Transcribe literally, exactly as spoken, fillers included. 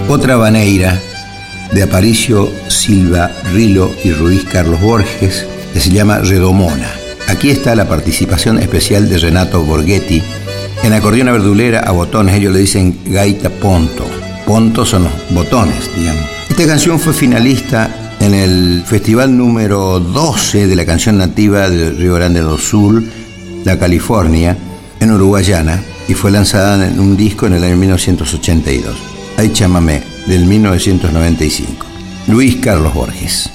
Otra habaneira de Aparicio Silva Rilo y Ruiz Carlos Borges, que se llama Redomona. Aquí está la participación especial de Renato Borghetti en acordeón a verdulera a botones. Ellos le dicen gaita ponto. Ponto son los botones, digamos. Esta canción fue finalista en el festival número doce de la canción nativa de Río Grande do Sul, La California, en Uruguayana, y fue lanzada en un disco en el año mil novecientos ochenta y dos. Ay Chamamé, del mil novecientos noventa y cinco. Luis Carlos Borges.